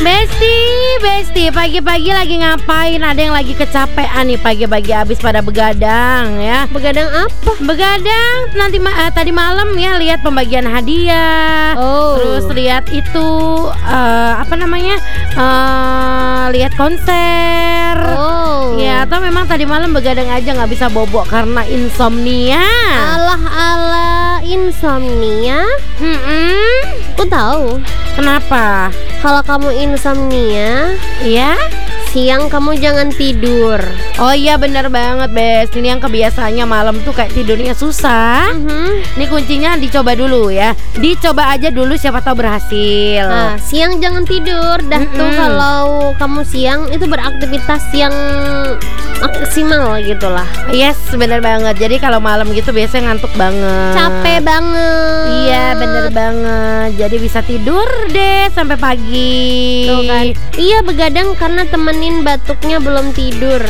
Besti, pagi-pagi lagi ngapain? Ada yang lagi kecapean nih pagi-pagi abis pada begadang ya. Begadang apa? Begadang tadi malam ya, lihat pembagian hadiah. Oh. Terus lihat itu lihat konser. Oh. Ya, atau memang tadi malam begadang aja nggak bisa bobo karena insomnia. Alah insomnia? Aku tahu. Kenapa? Kalau kamu insomnia, Iya? siang kamu jangan tidur. Oh iya, bener banget Bes. Ini yang kebiasaannya malam tuh kayak tidurnya susah. Ini kuncinya dicoba dulu ya. Dicoba aja dulu, siapa tahu berhasil. Nah, siang jangan tidur. Dah tuh kalau kamu siang itu beraktivitas yang maksimal gitulah. Yes, bener banget. Jadi kalau malam gitu biasanya ngantuk banget. Capek banget. Iya, bener banget. Jadi bisa tidur deh sampai pagi. Tuh kan. Iya, begadang karena temenin batuknya belum tidur.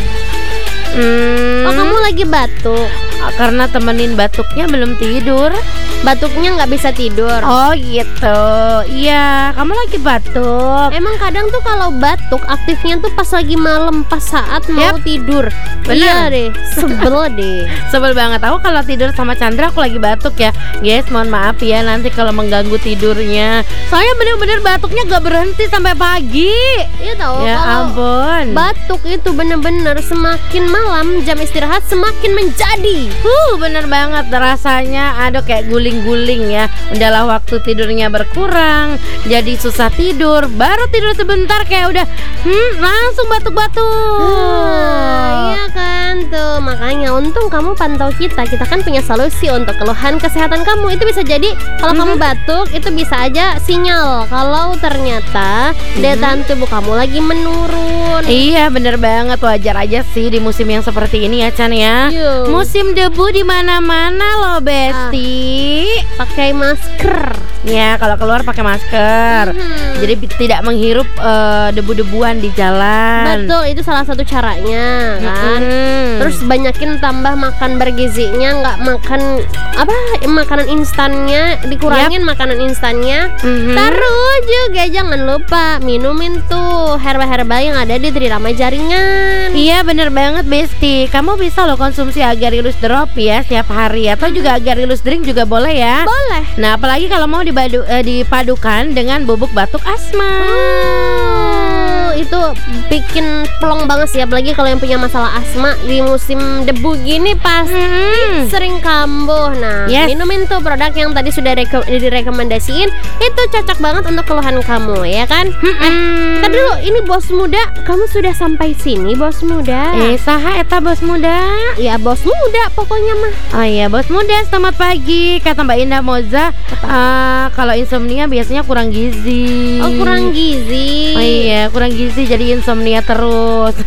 Oh, kamu lagi batuk. Karena temenin batuknya belum tidur. Batuknya nggak bisa tidur. Oh gitu. Iya, kamu lagi batuk. Emang kadang tuh kalau batuk aktifnya tuh pas lagi malam, pas saat mau tidur. Bener. Iya deh, sebel deh. Sebel banget. Aku kalau tidur sama Chandra aku lagi batuk ya. Guys, mohon maaf ya nanti kalau mengganggu tidurnya. Soalnya bener-bener batuknya gak berhenti sampai pagi. Iya tahu. Ya kalau ampun. batuk itu bener-bener semakin malam jam istirahat semakin menjadi. Bener banget rasanya. Aduh, kayak guling-guling ya. Udahlah waktu tidurnya berkurang, jadi susah tidur. Baru tidur sebentar kayak udah langsung batuk-batuk. Iya kan tuh. Makanya untung kamu pantau kita. Kita kan punya solusi untuk keluhan kesehatan kamu. Itu bisa jadi kalau kamu batuk itu bisa aja sinyal kalau ternyata daya tahan tubuh kamu lagi menurun. Iya, bener banget. Wajar aja sih di musim yang seperti ini ya, Chan ya. Yo. Musim debu di mana-mana loh, Besti. Pakai masker. Ya, kalau keluar pakai masker. Jadi tidak menghirup debu-debuan di jalan. Betul, itu salah satu caranya kan. Terus banyakin tambah makan bergizinya, nggak makan makanan instannya, dikurangin makanan instannya. Terus juga jangan lupa minumin tuh herba-herba yang ada di Trirama Jaringan. Iya, bener banget Besti. Kamu bisa loh konsumsi Agarylus drop ya setiap hari, atau juga Agarylus drink juga boleh ya. Boleh. Nah, apalagi kalau mau dipadukan dengan bubuk batuk asma. Itu bikin plong banget sih, apalagi kalau yang punya masalah asma di musim debu gini pasti sering kambuh. Nah, minumin tuh produk yang tadi sudah direkomendasiin, itu cocok banget untuk keluhan kamu ya kan. Tadi dulu, ini bos muda, kamu sudah sampai sini bos muda. Saha eta bos muda? Ya bos muda pokoknya mah. Oh iya, bos muda, selamat pagi. Kata Mbak Indah Moza, kalau insomnia biasanya kurang gizi. Oh, kurang gizi. Oh iya, kurang gizi jadi insomnia terus.